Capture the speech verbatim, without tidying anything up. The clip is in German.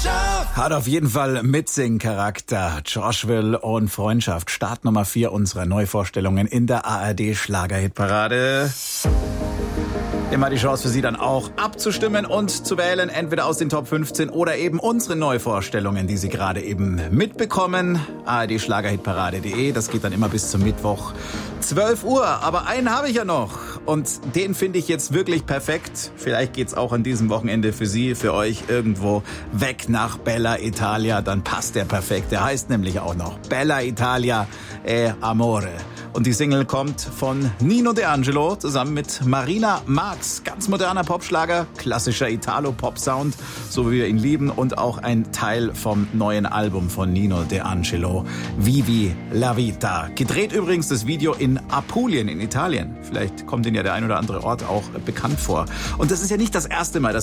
Hat auf jeden Fall Mitsing-Charakter. Joshville und Freundschaft. Start Nummer vier unserer Neuvorstellungen in der A R D Schlagerhitparade. Immer die Chance für Sie dann auch abzustimmen und zu wählen, entweder aus den Top fünfzehn oder eben unsere Neuvorstellungen, die Sie gerade eben mitbekommen. A R D Schlagerhitparade punkt de, das geht dann immer bis zum Mittwoch zwölf Uhr. Aber einen habe ich ja noch und den finde ich jetzt wirklich perfekt. Vielleicht geht's auch an diesem Wochenende für Sie, für euch irgendwo weg nach Bella Italia. Dann passt der perfekt. Der heißt nämlich auch noch Bella Italia e Amore. Und die Single kommt von Nino D'Angelo zusammen mit Marina Marx. Ganz moderner Popschlager, klassischer Italo-Pop-Sound, so wie wir ihn lieben. Und auch ein Teil vom neuen Album von Nino D'Angelo, Vivi la Vita. Gedreht übrigens das Video in Apulien in Italien. Vielleicht kommt Ihnen ja der ein oder andere Ort auch bekannt vor. Und das ist ja nicht das erste Mal, dass